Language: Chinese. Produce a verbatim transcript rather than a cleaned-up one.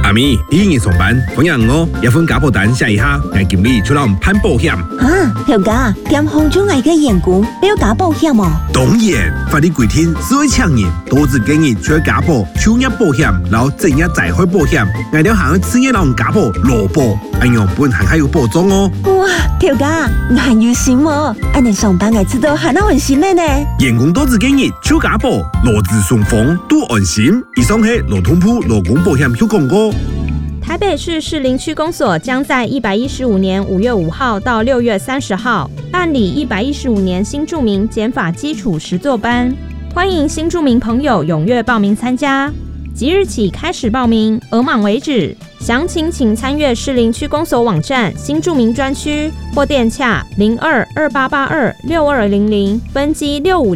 阿咪，你今日上班，同样哦，一份家保单写一下，我经理就让我们判保险。 啊，条家，点红中爱个员工没有加保险哦？ 当然，法律规定，所有强人都只给你除了家保、就业保险，然后正业再开保险，挨了行职业让家保、劳保，哎样本行还有保障哦。 哇，条家，你很有心哦，俺哋上班爱知道还那很心的呢。 员工都只给你除家保、劳资双方都安心。以上是劳动部劳工保险有广告。 台北市士林区公所将在一百一十五年五月五号到六月三十号办理一百一十五年新住民检法基础实作班，欢迎新住民朋友踊跃报名参加。即日起开始报名，额满为止。详情请参阅士林区公所网站新住民专区或电洽零二二八八二六二零零分机六五。